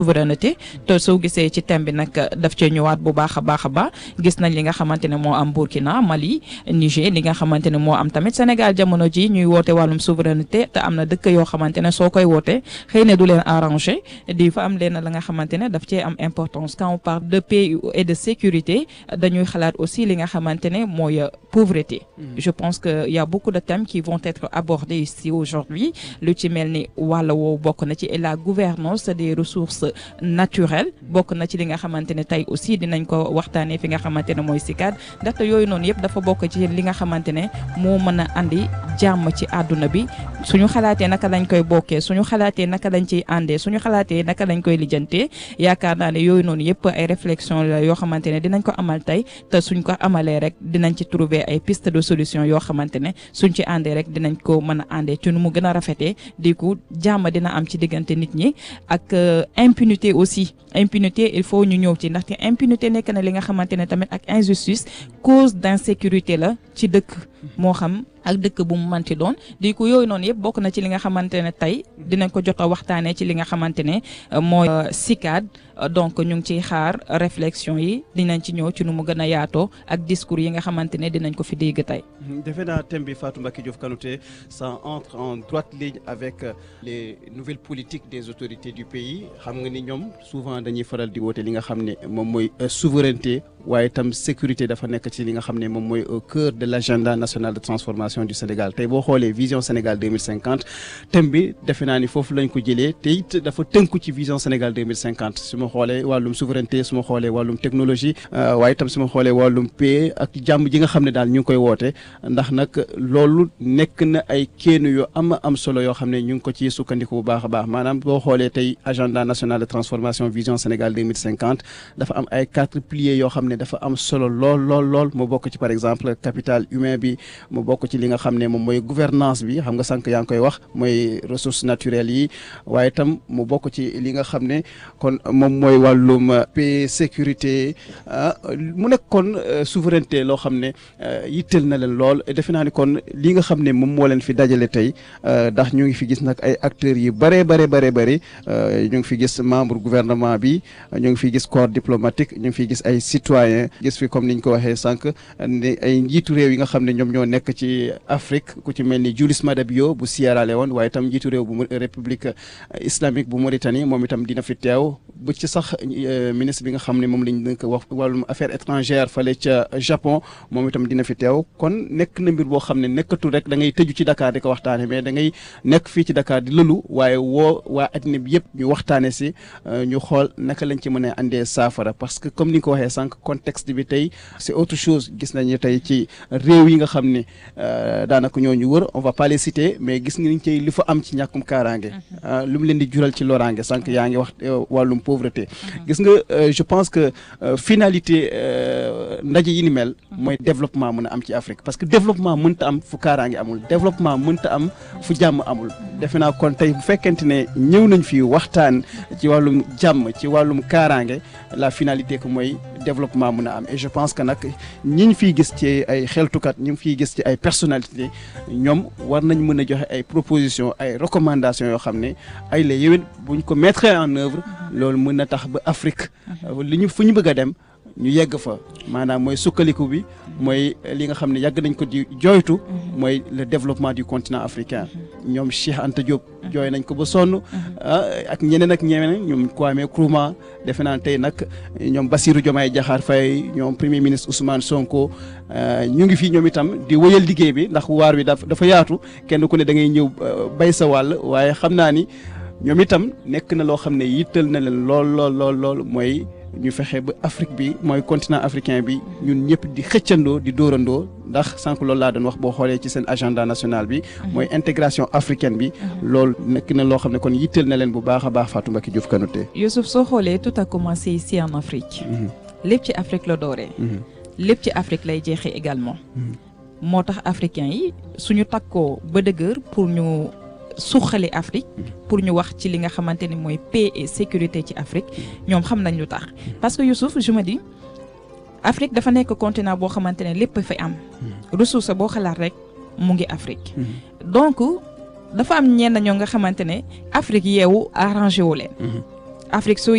souveraineté te soo gisee ci thème bi nag daf cee ñëwaat bu baax a baax gis nañ li nga xamante ne moo am Burkina Mali Niger li nga xamante ne moo am tamit Sénégal jamono ji ñuy woote wàllum souveraineté te am na dëkk yoo xamante ne soo koy woote xëy na du leen arrangé di fa am leen la nga xamante ne daf cee am importance quand on parle de paix et de sécurité dañuy xalaat aussi li nga xamante ne mooy pauvreté. Je pense que y a beaucoup de thèmes qui vont être abordés ici aujourd'hui lu ci mel ni wàll woowu bokk na ci et la gouvernance des ressources naturelles bokk na ci li nga xamante ne tey aussi dinañ ko waxtaanee fi nga xamante ne mooy CICAD ndaxte yooyu noonu yëpp dafa bokk ci li nga xamante ne moo mën a andi jàmm ci àdduna bi suñu xalaatee naka lañ koy bokkee suñu xalaatee naka lañ ciy àndee suñu xalaatee naka lañ koy lijjantee yaakaar naa ne yooyu noonu yëpp ay réflexion la yoo xamante ne dinañ ko amal tey te suñ ko amalee rek dinañ ci trouver ay piste de solution yoo xamante ne suñ ci àndee rek dinañ ko mën a àndee ci nu mu gën a rafetee di ko jàmm dina am ci diggante nit ñi ak impunité aussi impunité il faut ñu ñëw ci ndaxte impunité nekk na li nga xamante ne tamit ak injustice cause d'insécurité la ci dëkk moo xam ak dëkk bu mu manti doon di ko yooyu noonu yëpp bokk na ci li nga xamante ne tey dinañ ko jot a waxtaanee ci li nga xamante ne mooy CICAD donc ñu ngi ciy xaar réflexion yi dinañ ci ñëw ci nu mu gën a yaatoo ak discours yi nga xamante ne dinañ ko fi dégg tey. defe naa thème bi Fatou Mbacké Diouf Kanouté ça entre en droite ligne avec les nouvelles politiques des autorités du pays xam nga ni ñoom souvent dañuy faral di woote li nga xam ne moom mooy souveraineté waaye itam sécurité dafa nekk ci li nga xam ne moom mooy au cœur de l'agenda national de transformation du Sénégal tey boo xoolee vision Sénégal 2050 thème bi defe naa ni foofu lañ ko jëlee te it dafa tënku ci vision Sénégal 2050 su ma xoolee wàllum souveraineté su ma xoolee wàllum technologie waaye itam su ma xoolee wàllum paix ak jàmm ji nga xam ne daal ñu ngi koy woote ndax nag loolu nekk na ay kéenu yu am solo yoo xam ne ñu ngi ko ci sukkandiku bu baax a baax maanaam boo xoolee tey agenda national de transformation vision Sénégal 2050 dafa am ay 4 piliers yoo xam ne dafa am solo lool mu bokk ci par exemple capital humain bi mu bokk ci li nga xam ne moom mooy gouvernance bi xam nga sànq yaa ngi koy wax mooy ressources naturelles yi waaye itam mu bokk ci li nga xam ne kon moom mooy wàllum paix sécurité mu nekk kon souveraineté loo xam ne yitteel na leen lool defe naa ni kon li nga xam ne moom moo leen fi dajale tey ndax ñu ngi fi gis nag ay acteurs yi bare ñu ngi fi gis membre gouvernement bi ñu ngi fi gis corps diplomatique ñu ngi fi gis ay citoyens gis fi comme niñ ko waxee sànq ne ay njiitu réew yi nga xam ne ñoom ñoo nekk ci Afrique ku ci mel ni Julius Maada Bio bu Sierra Leone waaye itam njiitu réew bu république islamique bu Mauritanie moom itam dina fi teew bu ci sax ministre bi nga xam ne moom lañ dënk wax wàllum affaires étrangères fale ca Japon moom itam dina fi teew kon nekk na mbir boo xam ne nekkatul rek da ngay tëju ci Dakar di ko waxtaane mais da ngay nekk fii ci Dakar di lëlu waaye woo waa addina bi yëpp ñu waxtaane si ñu xool naka lañ ci mën a andee saafara parce que comme ni nga ko waxee sànq contexte bi tey c'est autre chose gis nañu tey ci réew yi nga xam ne daanaka ñoo ñu wër on va pas les citer mais gis nga ci li fa am ci ñàkkum kaaraange lu mu leen di jural ci loraange sànq yaa ngi wax wàllum pauvreté gis nga je pense que finalité ndaje yi ni mel mooy développement mën a am ci Afrique parce que développement mënta am fu kaaraange amul développement mënta am fu jàmm amul defe naa kon tey bu fekkente ne ñëw nañ fi waxtaan ci wàllum jàmm ci wàllum kaaraange la finalité que mooy développement mën a am et je pense que nag ñi ñu fiy gis ci ay xeltukat ñi ñu fiy gis ci ay personnalité ñoom war nañ mën a joxe ay propositions ay recommandations yoo xam ne ay la yéwén buñ ko mettre en œuvre loolu mën na tax ba Afrique fu ñu bëgg a dem ñu yegg fa maanaam mooy sukkaliku bi mooy li nga xam ne yàgg nañ ko di jooytu mooy le développement du continent africain ñoom Cheikh Anta Diop jooy nañ ko ba sonn ak ñeneen ñoom Kwame Nkrumah defe naa tey nag ñoom Bassirou Diomaye Diakhar Faye ñoom premier ministre Ousmane Sonko ñu ngi fii ñoom itam di wëyal liggéey bi ndax waar wi dafa yaatu kenn ku ne da ngay ñëw bay sa wàll waaye xam naa ni ñoom itam nekk na loo xam ne yittal na leen lool mooy ñu fexe ba Afrique bi mooy continent africain bi ñun ñëpp di xëccandoo di dóorandoo ndax sànq loolu laa doon wax boo xoolee ci seen agenda national bi mooy intégration africaine bi loolu nekk na loo xam ne kon yitteel na leen bu baax a baax Fatou Mbacké Diouf Kanouté. Youssouf soo xoolee tout a commencé ici en Afrique lépp ci Afrique la dooree lépp ci Afrique lay jeexee également moo tax africains yi suñu takkoo ba dëgër pour ñu suqali Afrique pour ñu wax ci li nga xamante ni mooy paix et sécurité ci Afrique ñoom xam nañ lu tax parce que Youssouf je me dis Afrique dafa nekk continent boo xamante ne lépp fay am ressource boo xalaat rek mu ngi Afrique donc dafa am ñenn ñoo nga xamante ne Afrique yeewu arrangé wu leen Afrique soo